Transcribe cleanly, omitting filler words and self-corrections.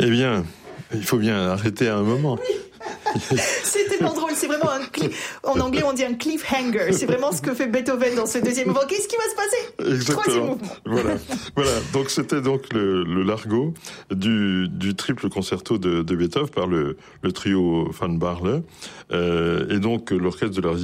Eh bien, il faut bien arrêter à un moment. C'est tellement drôle, c'est vraiment en anglais on dit un cliffhanger, c'est vraiment ce que fait Beethoven dans ce deuxième mouvement. Qu'est-ce qui va se passer? Exactement. Troisième mouvement. Voilà. Donc c'était donc le largo du triple concerto de Beethoven par le trio Van Baarle, et donc l'orchestre de la